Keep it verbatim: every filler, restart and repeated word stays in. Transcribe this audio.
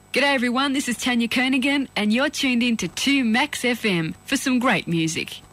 G'day everyone, this is Tanya Kernigan and you're tuned in to two Max F M for some great music.